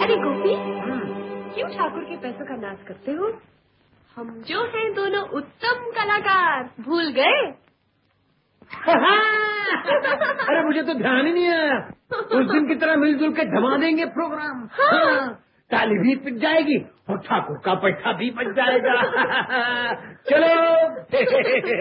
अरे गोपी, क्यों ठाकुर के पैसों का नाश करते हो? हम जो हैं दोनों उत्तम कलाकार, भूल गए? अरे मुझे तो ध्यान ही नहीं आया। उस दिन की तरह मिलजुल के जमा देंगे प्रोग्राम। हाँ। ताली भी पिट जाएगी और ठाकुर का पैसा भी बच जाएगा। चलो।